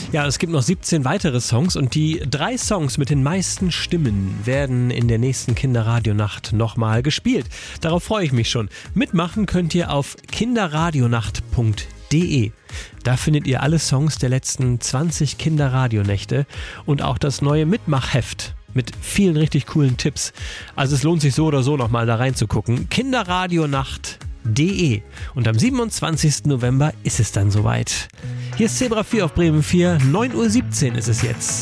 Ja, es gibt noch 17 weitere Songs und die 3 Songs mit den meisten Stimmen werden in der nächsten Kinderradionacht nochmal gespielt. Darauf freue ich mich schon. Mitmachen könnt ihr auf kinderradionacht.de. Da findet ihr alle Songs der letzten 20 Kinderradionächte und auch das neue Mitmachheft mit vielen richtig coolen Tipps. Also es lohnt sich so oder so nochmal da reinzugucken. Kinderradionacht.de. Und am 27. November ist es dann soweit. Hier ist Zebra 4 auf Bremen 4, 9:17 Uhr ist es jetzt.